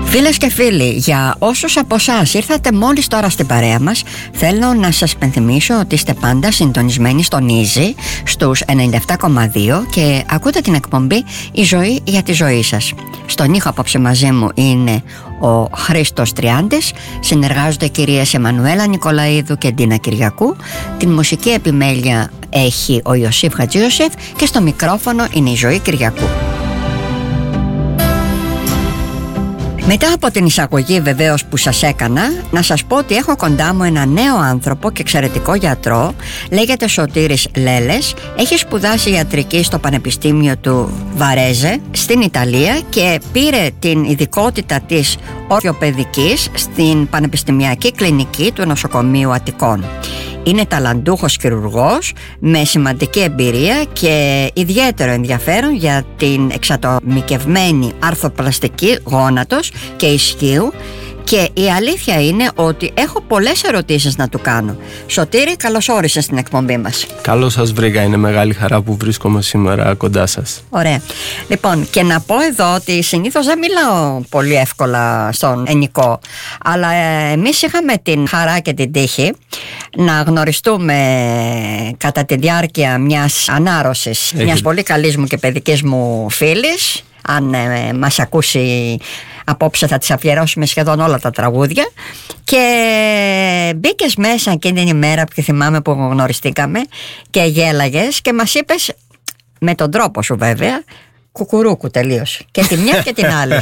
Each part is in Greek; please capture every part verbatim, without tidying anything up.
Φίλες και φίλοι, για όσους από εσάς ήρθατε μόλις τώρα στην παρέα μας, θέλω να σας πενθυμίσω ότι είστε πάντα συντονισμένοι στον Easy στους ενενήντα επτά κόμμα δύο και ακούτε την εκπομπή «Η ζωή για τη ζωή σας». Στον ήχο απόψε μαζί μου είναι ο Χρήστος Τριάντης, συνεργάζονται οι κυρίες Εμμανουέλα Νικολαίδου και Ντίνα Κυριακού, την μουσική επιμέλεια έχει ο Ιωσήφ Χατζίωσεφ και στο μικρόφωνο είναι η Ζωή Κυριακού. Μετά από την εισαγωγή βεβαίως που σας έκανα, να σας πω ότι έχω κοντά μου ένα νέο άνθρωπο και εξαιρετικό γιατρό. Λέγεται Σωτήρης Λέλες, έχει σπουδάσει ιατρική στο Πανεπιστήμιο του Βαρέζε στην Ιταλία και πήρε την ειδικότητα της ορθοπαιδικής στην Πανεπιστημιακή Κλινική του Νοσοκομείου Αττικών. Είναι ταλαντούχος χειρουργός με σημαντική εμπειρία και ιδιαίτερο ενδιαφέρον για την εξατομικευμένη αρθροπλαστική γόνατος και ισχύου, και η αλήθεια είναι ότι έχω πολλές ερωτήσεις να του κάνω. Σωτήρη, καλώς όρισες στην εκπομπή μας. Καλώς σας βρήκα, είναι μεγάλη χαρά που βρίσκομαι σήμερα κοντά σας. Ωραία. Λοιπόν, και να πω εδώ ότι συνήθως δεν μιλάω πολύ εύκολα στον ενικό, αλλά εμείς είχαμε την χαρά και την τύχη να γνωριστούμε κατά τη διάρκεια μιας ανάρρωσης Έχει... μιας πολύ καλής μου και παιδικής μου φίλης. Αν ε, μας ακούσει απόψε θα της αφιερώσουμε σχεδόν όλα τα τραγούδια. Και μπήκες μέσα εκείνη την ημέρα που θυμάμαι που γνωριστήκαμε και γέλαγες και μας είπες, με τον τρόπο σου βέβαια, κουκουρούκου τελείως, και τη μια και την άλλη.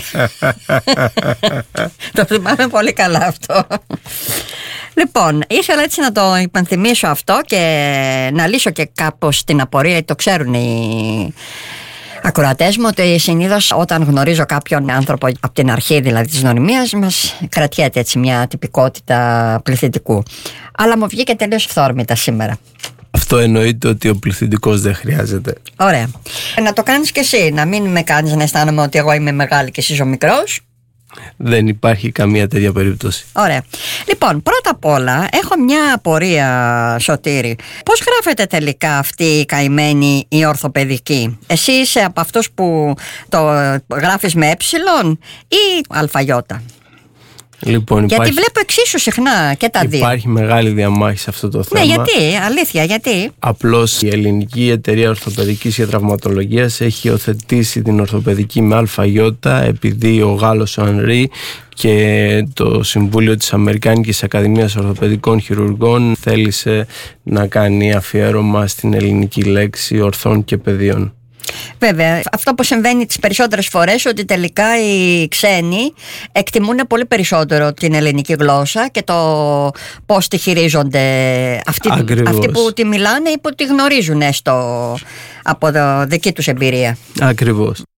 Το θυμάμαι πολύ καλά αυτό. Λοιπόν, ήθελα έτσι να το υπενθυμίσω αυτό και να λύσω και κάπως την απορία. Το ξέρουν οι ακροατές μου ότι συνήθως όταν γνωρίζω κάποιον άνθρωπο από την αρχή δηλαδή της γνωριμίας μας, κρατιέται έτσι μια τυπικότητα πληθυντικού. Αλλά μου βγήκε τελείως φθόρμητα σήμερα. Αυτό εννοείται ότι ο πληθυντικός δεν χρειάζεται. Ωραία. Να το κάνεις και εσύ, να μην με κάνεις να αισθάνομαι ότι εγώ είμαι μεγάλη και εσύ ο μικρός. Δεν υπάρχει καμία τέτοια περίπτωση. Ωραία. Λοιπόν, πρώτα απ' όλα έχω μια απορία, Σωτήρη. Πώς γράφεται τελικά αυτή η καημένη η ορθοπαιδική? Εσύ είσαι από αυτούς που το γράφεις με ε ή αλφαγιώτα? Λοιπόν, γιατί υπάρχει... βλέπω εξίσου συχνά και τα δύο. Υπάρχει μεγάλη διαμάχη σε αυτό το θέμα. Ναι, γιατί, αλήθεια, γιατί? Απλώς η Ελληνική Εταιρεία Ορθοπαιδικής και Τραυματολογίας έχει υιοθετήσει την ορθοπαιδική με αλφαγιώτα, επειδή ο Γάλλος ο Ανρί και το Συμβούλιο της Αμερικάνικης Ακαδημίας Ορθοπαιδικών Χειρουργών θέλησε να κάνει αφιέρωμα στην ελληνική λέξη ορθών και παιδίων. Βέβαια, αυτό που συμβαίνει τις περισσότερες φορές ότι τελικά οι ξένοι εκτιμούν πολύ περισσότερο την ελληνική γλώσσα και το πώς τη χειρίζονται αυτοί, αυτοί που τη μιλάνε ή που τη γνωρίζουν έστω από δική τους εμπειρία. Ακριβώς.